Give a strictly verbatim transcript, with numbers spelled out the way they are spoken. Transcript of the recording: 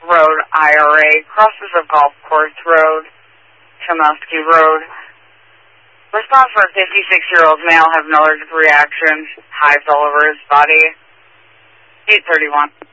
Road, I R A, crosses of Golf Course Road, Chomelsky Road. Response for a fifty-six-year-old male, have no allergic reaction, hives all over his body. eight thirty-one.